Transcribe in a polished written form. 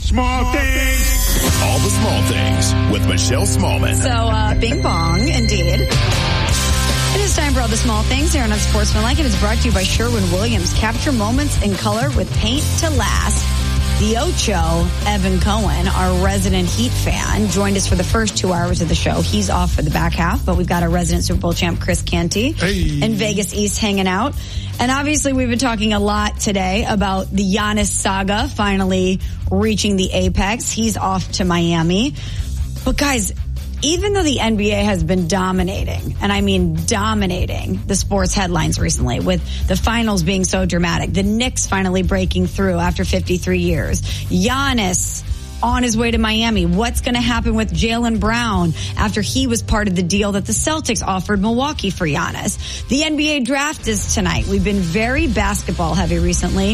Small things. All the small things with Michelle Smallman. So, bing bong, indeed. It is time for all the small things here on Unsportsmanlike. It is brought to you by Sherwin-Williams. Capture moments in color with paint to last. The Ocho, Evan Cohen, our resident Heat fan, joined us for the first 2 hours of the show. He's off for the back half, but we've got our resident Super Bowl champ, Chris Canty, in Vegas East hanging out. And obviously we've been talking a lot today about the Giannis saga finally reaching the apex. He's off to Miami. But guys, even though the NBA has been dominating, and I mean dominating the sports headlines recently with the finals being so dramatic, the Knicks finally breaking through after 53 years, Giannis on his way to Miami, what's going to happen with Jaylen Brown after he was part of the deal that the Celtics offered Milwaukee for Giannis? The NBA draft is tonight. We've been very basketball heavy recently.